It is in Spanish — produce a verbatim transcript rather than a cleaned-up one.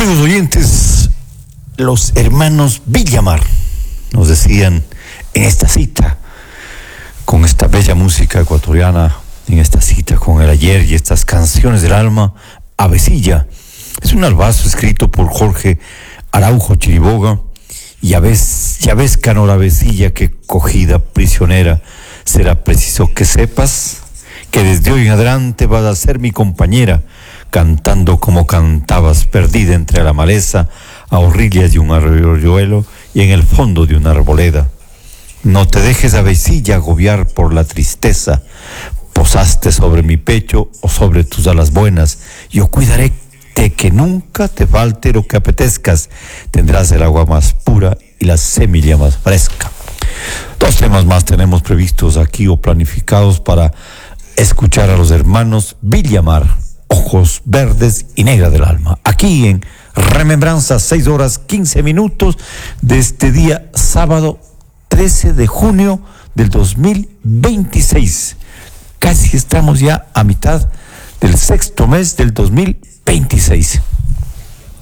Amigos oyentes, los hermanos Villamar nos decían en esta cita, con esta bella música ecuatoriana, en esta cita con el ayer y estas canciones del alma, Avecilla. Es un albazo escrito por Jorge Araujo Chiriboga. Ya ves, ya ves, canora avecilla, que cogida prisionera, será preciso que sepas que desde hoy en adelante vas a ser mi compañera, cantando como cantabas, perdida entre la maleza, a orillas de un arroyuelo y en el fondo de una arboleda. No te dejes, avecilla, agobiar por la tristeza. Posaste sobre mi pecho o sobre tus alas buenas. Yo cuidaré de que nunca te falte lo que apetezcas. Tendrás el agua más pura y la semilla más fresca. Dos temas más tenemos previstos aquí o planificados para escuchar a los hermanos Villamar, Ojos Verdes y Negra del Alma, aquí en Remembranza, seis horas quince minutos de este día sábado trece de junio del dos mil veintiséis. Casi estamos ya a mitad del sexto mes del dos mil veintiséis.